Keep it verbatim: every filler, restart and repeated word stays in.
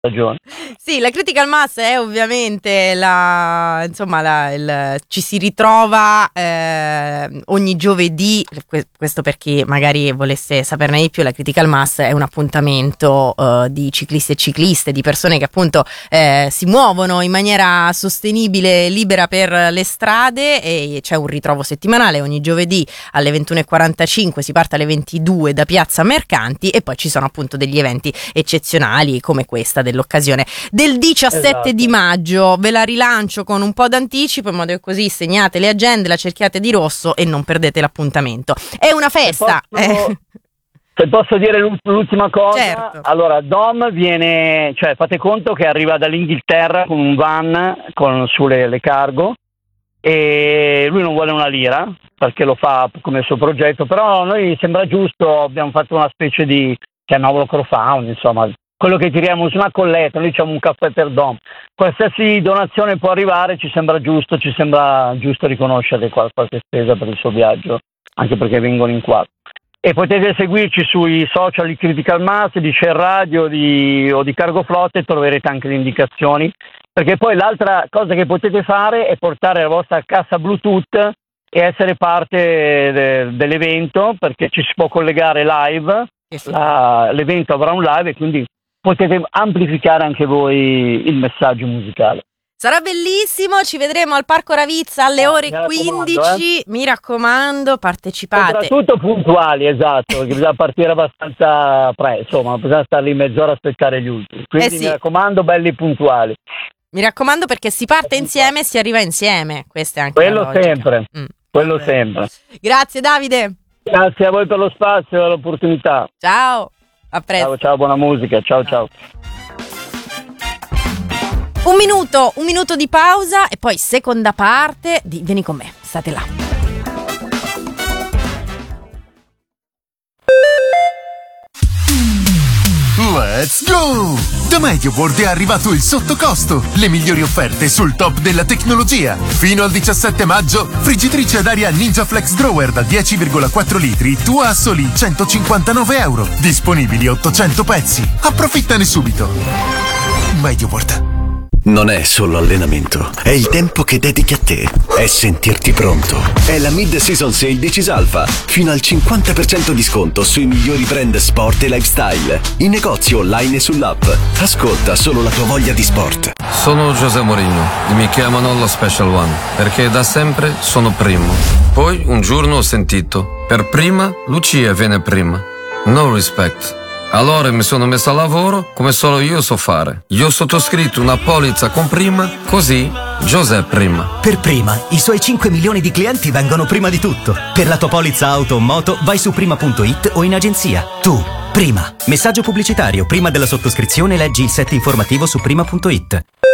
ragione. Sì, la Critical Mass è ovviamente la, insomma, la, il, ci si ritrova eh, ogni giovedì, questo per chi magari volesse saperne di più. La Critical Mass è un appuntamento eh, di ciclisti e cicliste, di persone che appunto eh, si muovono in maniera sostenibile, libera per le strade, e c'è un ritrovo settimanale ogni giovedì alle ventuno e quarantacinque, si parte alle ventidue da Piazza Mercanti, e poi ci sono appunto degli eventi eccezionali come questa dell'occasione del diciassette Esatto. di maggio. Ve la rilancio con un po' d'anticipo, in modo che così segnate le agende, la cerchiate di rosso e non perdete l'appuntamento. È una festa. Se posso, se posso dire l'ultima cosa, Certo. allora Dom viene, cioè fate conto che arriva dall'Inghilterra con un van con sulle le cargo, e lui non vuole una lira perché lo fa come suo progetto, però a noi sembra giusto, abbiamo fatto una specie di, chiamiamolo crowdfunding, insomma, quello che tiriamo su una colletta, noi diciamo un caffè per Dom. Qualsiasi donazione può arrivare, ci sembra giusto, ci sembra giusto riconoscere qualche spesa per il suo viaggio, anche perché vengono in quattro. E potete seguirci sui social di Critical Mass, di Share Radio di, o di Cargo Flotte, e troverete anche le indicazioni, perché poi l'altra cosa che potete fare è portare la vostra cassa Bluetooth e essere parte de, dell'evento, perché ci si può collegare live, la, l'evento avrà un live e quindi potete amplificare anche voi il messaggio musicale. Sarà bellissimo, ci vedremo al Parco Ravizza alle ore quindici, eh. Mi raccomando, partecipate. Soprattutto puntuali, esatto, perché bisogna partire abbastanza presto, insomma, bisogna stare lì mezz'ora a aspettare gli ultimi. Quindi eh sì. Mi raccomando, belli puntuali. Mi raccomando, perché si parte insieme e si arriva insieme, questa è anche Quello la logica. sempre, mm. quello Vabbè. sempre. Grazie Davide. Grazie a voi per lo spazio e l'opportunità. Ciao, a presto. Ciao, ciao, buona musica, ciao, ciao. Un minuto, un minuto di pausa e poi seconda parte di Vieni con me, state là. Let's go! Da MediaWorld è arrivato il sottocosto, le migliori offerte sul top della tecnologia. Fino al diciassette maggio, friggitrice ad aria Ninja Flex Drawer da dieci virgola quattro litri, tua a soli centocinquantanove euro. Disponibili ottocento pezzi. Approfittane subito. MediaWorld. Non è solo allenamento, è il tempo che dedichi a te, è sentirti pronto. È la Mid-Season Sale di Cisalfa, fino al cinquanta per cento di sconto sui migliori brand sport e lifestyle, in negozio online e sull'app. Ascolta solo la tua voglia di sport. Sono José Mourinho e mi chiamano lo Special One, perché da sempre sono primo. Poi un giorno ho sentito, per prima Lucia viene prima. No respect. Allora mi sono messo a lavoro come solo io so fare. Io ho sottoscritto una polizza con Prima, così José Prima. Per Prima, i suoi cinque milioni di clienti vengono prima di tutto. Per la tua polizza auto o moto vai su prima punto it o in agenzia. Tu, Prima. Messaggio pubblicitario. Prima della sottoscrizione leggi il set informativo su prima punto it.